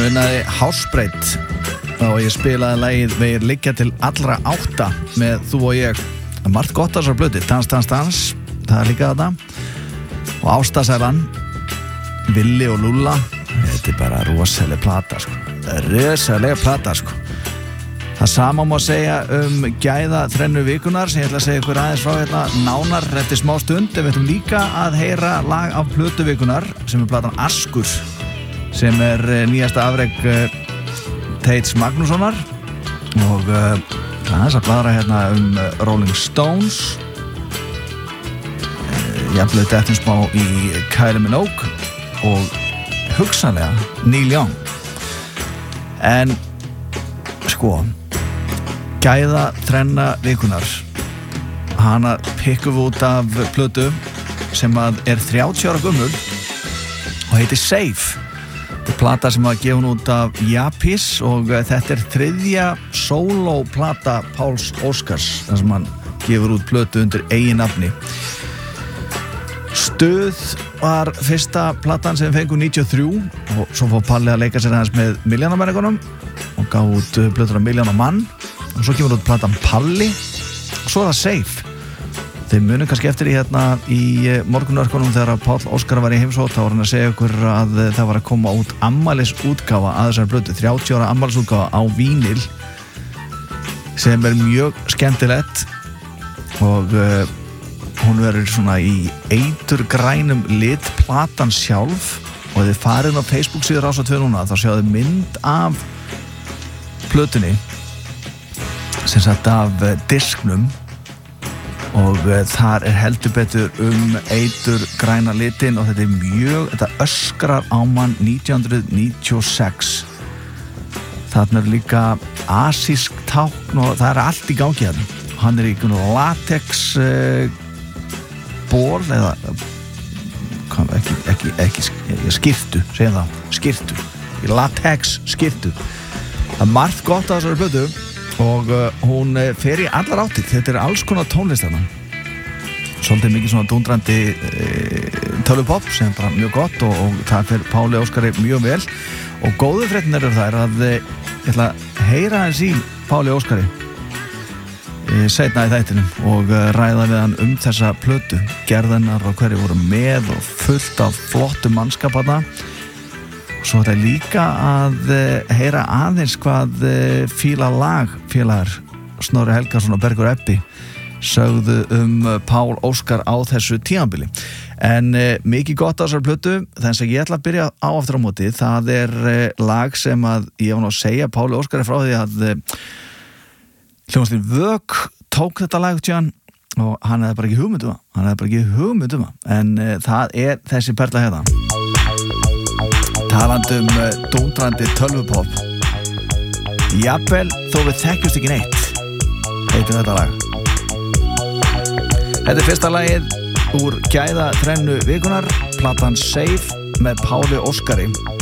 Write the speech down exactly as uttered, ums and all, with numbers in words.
munaði hásbreytt og ég spilaði lagið Vegir liggja til allra átta með Þú og ég. Margt gott á þessar blötu, dans, dans, dans, það er líka þetta og Ástasælan, Villi og Lúlla. Þetta er bara rosaleg plata sko. rosaleg plata sko. Það sama má segja um gæða þrennu vikunar sem ég ætla að segja ykkur aðeins frá hérna nánar eftir smá stund. En við ætlum líka að heyra lag af plötu vikunar sem er platan Askur sem er nýjasta afrek uh, Teits Magnússonar og uh, það er að bladra hérna um uh, Rolling Stones uh, jafnlega þetta smá í Kylie Minogue og hugsanlega Neil Young. En sko gæða þrenna vikunar hana pikkum við út af plötu sem að er þrjátíu ára gömul og heitir Safe. Þetta er plata sem var gefin út af Japis og þetta er þriðja sólóplata Páls Óskars þar sem hann gefur út plötu undir eigin nafni. Stuð var fyrsta platan sem fengur níutíu og þrjú og svo fór Palli að leika sér aðeins með Miljónamæringunum og gaf út plötur af Miljón og mann og svo kemur út platan Palli og svo er það Safe. Þeir munum kannski eftir í hérna í morgunverkunum þegar Páll Óskar var í heimsótt þá var hann að segja ykkur að það var að koma út afmælisútgáfa að þessari plötu, þrjátíu ára afmælisútgáfa á vínil sem er mjög skemmtilegt og uh, hún verður svona í eiturgrænum lit platan sjálf og þið farið á Facebook síður Rás tvö núna þá sjáðu mynd af plötunni sem sagt af disknum og uh, þar er heldur betur um eitur græna litin og þetta er mjög, þetta öskrar á mann nítján hundruð níutíu og sex. Þarna er líka asísk tákn og það er allt í gangi hérna. Hann er í latex uh, ból eða kom, ekki, ekki, ekki, ekki skyrtu, segjum það, skyrtu, í latex skyrtu. Það er margt gott á þessari plötu og uh, hún uh, fer í allar áttir. Þetta er alls konar tónlist þarna. Svolítið mikið svona dúndrandi uh, tölvupopp sem er bara mjög gott og, og það fer Páli Óskari mjög vel og góðu fréttirnar eru þær að uh, ég ætla að heyra hans í Páli Óskari uh, seinna í þættinum og uh, ræða við hann um þessa plötu, gerðinnar og hverju voru með og fullt af flottu mannskap þarna. Svo þetta er líka að uh, heyra aðeins hvað uh, fíla lag félagar Snorri Helgason og Bergur Ebbi sögðu um uh, Pál Óskar á þessu tímabili. En uh, mikið gott á þessar plötu, þess að ég ætla að byrja á aftur á móti. Það er uh, lag sem að ég var nú að segja Páli Óskar frá því að uh, hljómsveitin Vök tók þetta lag til hann og hann hefði bara ekki hugmynd um það. Hann hefði bara ekki hugmynd um það. En uh, það er þessi perla hérna. Talandum uh, dúndrandi tölvupopp Jafnvel þó við þekkjumst ekki neitt heitir þetta lag. Þetta er fyrsta lagið úr gæða þrennu vikunar platan Safe með Páli Óskari.